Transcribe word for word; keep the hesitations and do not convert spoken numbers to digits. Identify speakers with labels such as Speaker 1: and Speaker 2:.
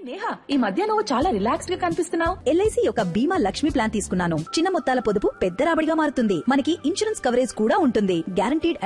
Speaker 1: నేహా, ఈ మధ్య నువ్వు చాలా రిలాక్స్డ్ గా కనిపిస్తున్నావు.
Speaker 2: ఎల్ఐసి యొక్క బీమా లక్ష్మి ప్లాన్ తీసుకున్నాను. చిన్న మొత్తాల పొదుపు పెద్ద రాబడిగా మారుతుంది. మనకి ఇన్సూరెన్స్ కవరేజ్ కూడా ఉంటుంది. గ్యారంటీడ్